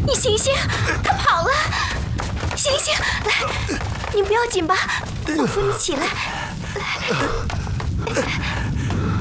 你醒醒，他跑了！醒醒，来，你不要紧吧？我扶你起来，来。